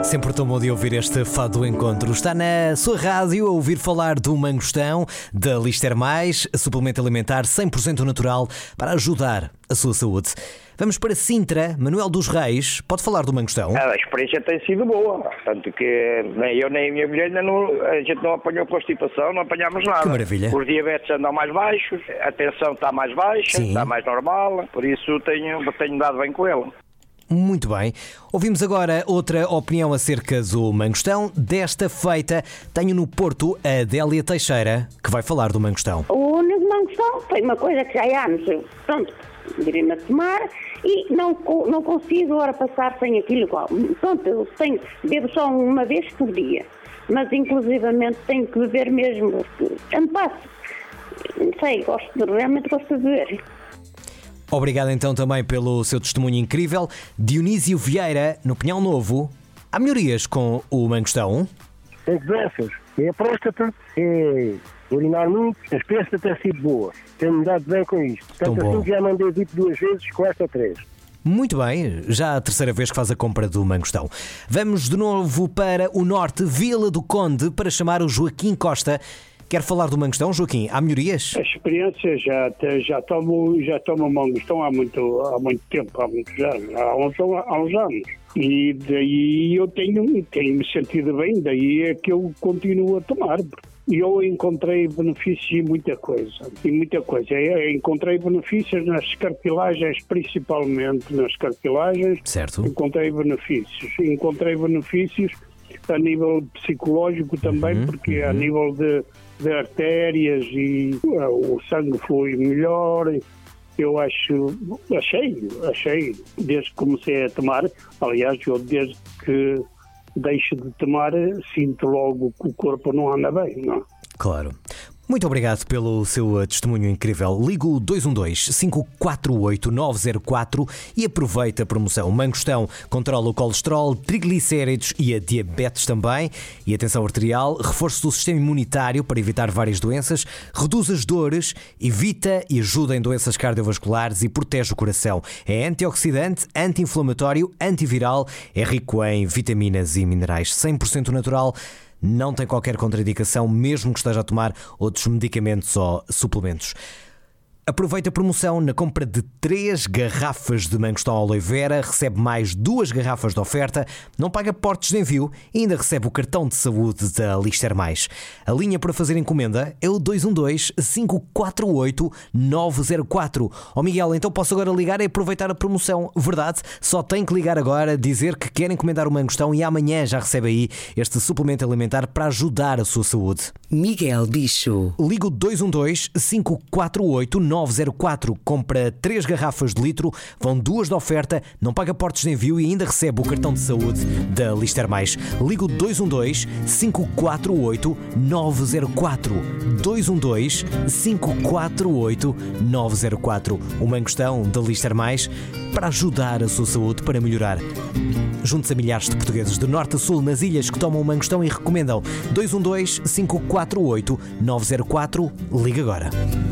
Sempre tão bom de ouvir este Fado do Encontro. Está na sua rádio a ouvir falar do mangostão, da Lister Mais, suplemento alimentar 100% natural para ajudar a sua saúde. Vamos para Sintra. Manuel dos Reis, pode falar do mangostão? A experiência tem sido boa, tanto que nem eu nem a minha mulher a gente não apanhou constipação, não apanhámos nada. Que maravilha. Os diabetes andam mais baixos, a tensão está mais baixa, Sim. Está mais normal, por isso tenho dado bem com ele. Muito bem. Ouvimos agora outra opinião acerca do mangostão. Desta feita, tenho no Porto a Adélia Teixeira, que vai falar do mangostão. O único mangostão foi uma coisa que já há anos, pronto, virei-me a tomar e não consigo agora passar sem aquilo igual. Pronto, eu bebo só uma vez por dia, mas inclusivamente tenho que beber mesmo, porque tanto passo. Não sei, realmente gosto de beber. Obrigado então também pelo seu testemunho incrível. Dionísio Vieira, no Pinhal Novo. Há melhorias com o mangostão? Tem doenças. É a próstata, é urinar muito, a experiência tem sido boa. Tenho-me dado bem com isto. Tão Tanto bom. assim que já mandei vir 2 vezes, com esta 3. Muito bem, já a terceira vez que faz a compra do mangostão. Vamos de novo para o norte, Vila do Conde, para chamar o Joaquim Costa. Quer falar do mangostão, Joaquim? Há melhorias? A experiência já tomo mangostão há muito tempo, há muitos anos, há uns anos. E daí eu tenho-me sentido bem, daí é que eu continuo a tomar. E eu encontrei benefícios em muita coisa. Eu encontrei benefícios nas cartilagens, principalmente nas cartilagens. Certo. Encontrei benefícios a nível psicológico também, porque a nível de artérias e o sangue flui melhor. Eu achei, desde que comecei a tomar, aliás, eu desde que deixo de tomar, sinto logo que o corpo não anda bem, não? Claro. Muito obrigado pelo seu testemunho incrível. Liga o 212-548-904 e aproveita a promoção. Mangostão controla o colesterol, triglicéridos e a diabetes também. E atenção arterial, reforço do sistema imunitário para evitar várias doenças, reduz as dores, evita e ajuda em doenças cardiovasculares e protege o coração. É antioxidante, anti-inflamatório, antiviral, é rico em vitaminas e minerais, 100% natural. Não tem qualquer contraindicação, mesmo que esteja a tomar outros medicamentos ou suplementos. Aproveita a promoção na compra de 3 garrafas de mangostão Oliveira, recebe mais 2 garrafas de oferta, não paga portos de envio e ainda recebe o cartão de saúde da Lister Mais. A linha para fazer encomenda é o 212-548-904. Ó Miguel, então posso agora ligar e aproveitar a promoção, verdade? Só tem que ligar agora, dizer que quer encomendar o mangostão e amanhã já recebe aí este suplemento alimentar para ajudar a sua saúde. Miguel Bicho. Liga o 212-548-904. Compra 3 garrafas de litro, vão 2 de oferta, não paga portos de envio e ainda recebe o cartão de saúde da Lister Mais. Liga o 212-548-904. 212-548-904. O mangostão da Lister Mais para ajudar a sua saúde, para melhorar. Junte-se a milhares de portugueses de norte a sul nas ilhas que tomam o mangostão e recomendam. 212-548-904. Liga agora.